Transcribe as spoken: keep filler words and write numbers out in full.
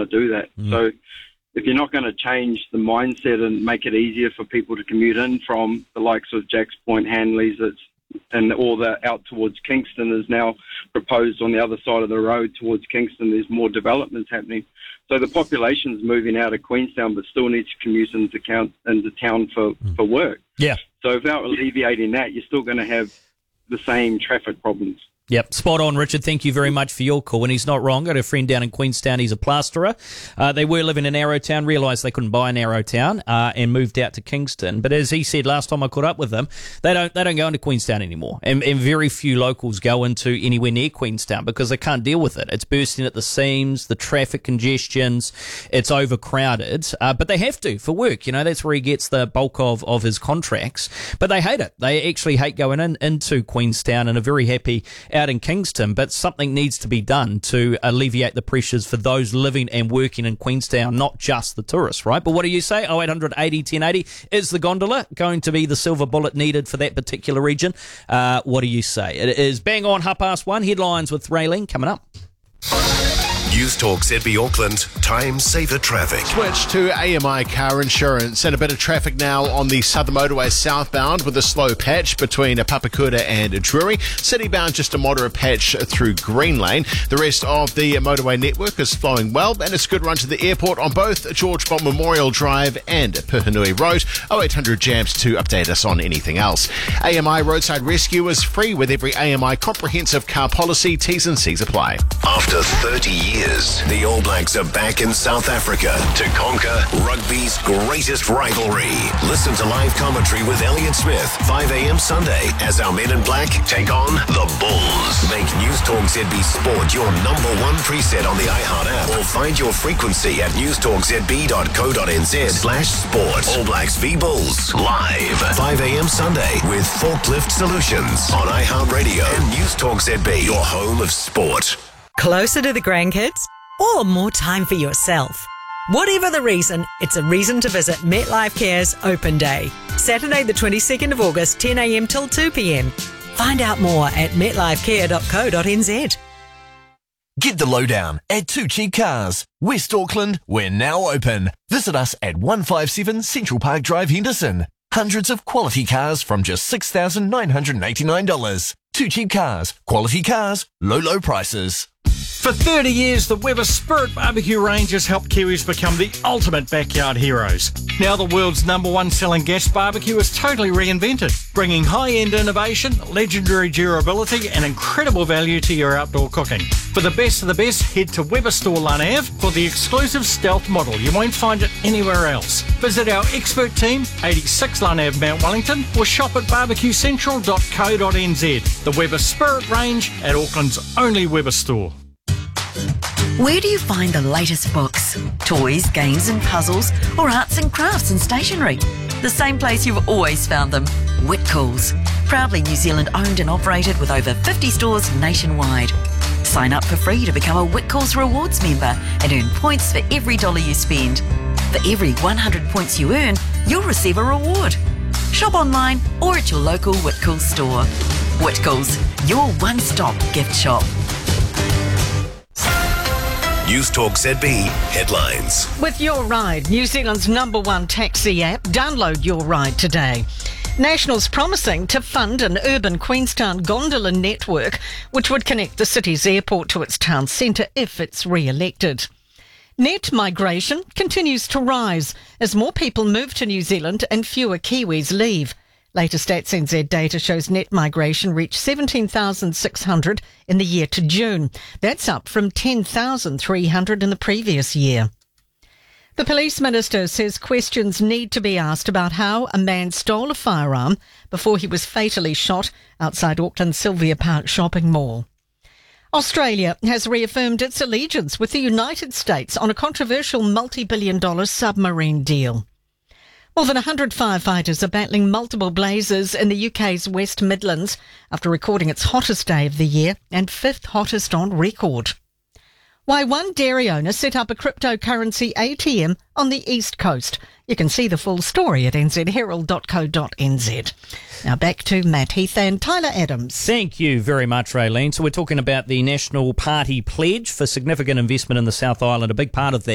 to do that. Mm. So if you're not going to change the mindset and make it easier for people to commute in from the likes of Jacks Point, Hanleys, it's, and all the out towards Kingston is now proposed on the other side of the road towards Kingston, there's more developments happening. So the population's moving out of Queenstown but still needs to commute into, count, into town for, mm. for work. Yeah. So without alleviating that, you're still going to have the same traffic problems. Yep, spot on, Richard. Thank you very much for your call. And he's not wrong. Got a friend down in Queenstown. He's a plasterer. Uh, they were living in Arrowtown, realised they couldn't buy in Arrowtown, uh, and moved out to Kingston. But as he said last time I caught up with them, they don't they don't go into Queenstown anymore. And, and very few locals go into anywhere near Queenstown because they can't deal with it. It's bursting at the seams, the traffic congestions, it's overcrowded. Uh, but they have to for work. You know, that's where he gets the bulk of, of his contracts. But they hate it. They actually hate going in into Queenstown and are very happy out in Kingston, but something needs to be done to alleviate the pressures for those living and working in Queenstown, not just the tourists, right? But what do you say? oh eight hundred eighty ten eighty. Is the gondola going to be the silver bullet needed for that particular region? Uh, what do you say? It is bang on half past one. Headlines with Raylene coming up. News Talk Z B Auckland, time saver traffic. Switch to A M I car insurance and a bit of traffic now on the Southern Motorway southbound with a slow patch between Papakura and Drury. Citybound just a moderate patch through Green Lane. The rest of the motorway network is flowing well and it's a good run to the airport on both George Bond Memorial Drive and Puhinui Road. oh eight hundred Jams to update us on anything else. A M I Roadside Rescue is free with every A M I comprehensive car policy. T's and C's apply. After thirty years, the All Blacks are back in South Africa to conquer rugby's greatest rivalry. Listen to live commentary with Elliot Smith, five a.m. Sunday, as our men in black take on the Bulls. Make News Talk Z B Sport your number one preset on the iHeart app or find your frequency at newstalkzb.co.nz slash sport. All Blacks v Bulls, live, five a.m. Sunday with Forklift Solutions on iHeart Radio and News Talk Z B, your home of sport. Closer to the grandkids or more time for yourself? Whatever the reason, it's a reason to visit MetLife Care's Open Day. Saturday the twenty-second of August, ten a.m. till two p.m. Find out more at metlifecare dot co dot n z. Get the lowdown at Two Cheap Cars. West Auckland, we're now open. Visit us at one fifty-seven Central Park Drive, Henderson. Hundreds of quality cars from just six thousand nine hundred eighty-nine dollars. Two Cheap Cars. Quality cars, low, low prices. For thirty years, the Weber Spirit Barbecue range has helped Kiwis become the ultimate backyard heroes. Now the world's number one selling gas barbecue is totally reinvented, bringing high-end innovation, legendary durability and incredible value to your outdoor cooking. For the best of the best, head to Weber Store Lun Ave for the exclusive Stealth model. You won't find it anywhere else. Visit our expert team, eighty-six Lun Ave, Mount Wellington, or shop at barbecue central dot co dot n z. The Weber Spirit range at Auckland's only Weber store. Where do you find the latest books, toys, games and puzzles, or arts and crafts and stationery? The same place you've always found them, Whitcoulls. Proudly New Zealand owned and operated with over fifty stores nationwide. Sign up for free to become a Whitcoulls Rewards member and earn points for every dollar you spend. For every one hundred points you earn, you'll receive a reward. Shop online or at your local Whitcoulls store. Whitcoulls, your one-stop gift shop. News Talk Z B headlines. With Your Ride, New Zealand's number one taxi app, download Your Ride today. National's promising to fund an urban Queenstown gondola network which would connect the city's airport to its town centre if it's re-elected. Net migration continues to rise as more people move to New Zealand and fewer Kiwis leave. Latest Stats N Z data shows net migration reached seventeen thousand six hundred in the year to June. That's up from ten thousand three hundred in the previous year. The Police Minister says questions need to be asked about how a man stole a firearm before he was fatally shot outside Auckland's Sylvia Park shopping mall. Australia has reaffirmed its allegiance with the United States on a controversial multi-billion dollar submarine deal. More than one hundred firefighters are battling multiple blazes in the U K's West Midlands after recording its hottest day of the year and fifth hottest on record. Why one dairy owner set up a cryptocurrency A T M on the East Coast. You can see the full story at n z herald dot co dot n z. Now back to Matt Heath and Tyler Adams. Thank you very much, Raylene. So we're talking about the National Party pledge for significant investment in the South Island. A big part of that